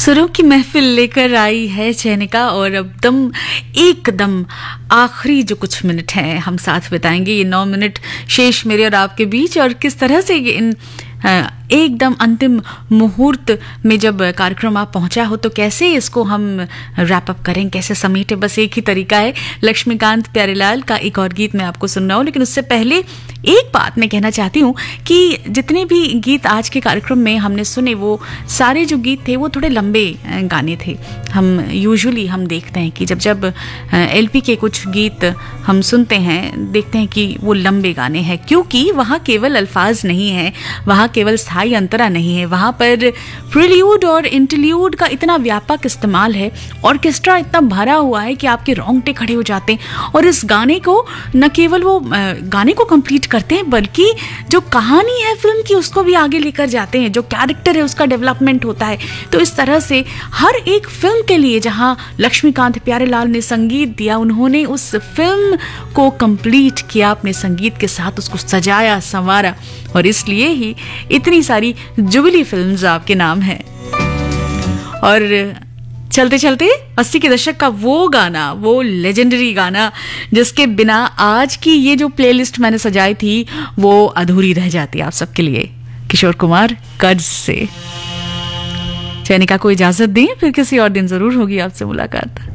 सुरों की महफिल लेकर आई है चैनिका और अब एकदम आखिरी जो कुछ मिनट हैं हम साथ बिताएंगे। ये 9 मिनट शेष मेरे और आपके बीच, और किस तरह से ये इन एकदम अंतिम मुहूर्त में जब कार्यक्रम आप पहुंचा हो तो कैसे इसको हम रैप अप करें, कैसे समेटे। बस एक ही तरीका है, लक्ष्मीकांत प्यारेलाल का एक और गीत मैं आपको सुन रहा हूँ। लेकिन उससे पहले एक बात मैं कहना चाहती हूँ कि जितने भी गीत आज के कार्यक्रम में हमने सुने वो सारे जो गीत थे वो थोड़े लंबे गाने थे। हम यूजुअली हम देखते हैं कि जब एलपी के कुछ गीत हम सुनते हैं, देखते हैं कि वो लंबे गाने हैं, क्योंकि वहाँ केवल अल्फाज नहीं है, वहाँ केवल स्थायी अंतरा नहीं है, वहाँ पर प्रिल्यूड और इंटरल्यूड का इतना व्यापक इस्तेमाल है, ऑर्केस्ट्रा इतना भरा हुआ है कि आपके रोंगटे खड़े हो जाते हैं। और इस गाने को न केवल वो गाने को कंप्लीट करते हैं बल्कि जो कहानी है फिल्म की उसको भी आगे लेकर जाते हैं, जो कैरेक्टर है उसका डेवलपमेंट होता है। तो इस तरह से हर एक फिल्म के लिए जहाँ लक्ष्मीकांत प्यारेलाल ने संगीत दिया, उन्होंने उस फिल्म को कंप्लीट किया अपने संगीत के साथ, उसको सजाया संवारा, और इसलिए ही इतनी सारी जुबिली फिल्म्स आपके नाम हैं। और चलते चलते 80 के दशक का वो गाना, वो लेजेंडरी गाना जिसके बिना आज की ये जो प्लेलिस्ट मैंने सजाई थी वो अधूरी रह जाती आप सबके लिए। किशोर कुमार, कर्ज से। चैनिका को इजाजत दें, फिर किसी और दिन जरूर होगी आपसे मुलाकात।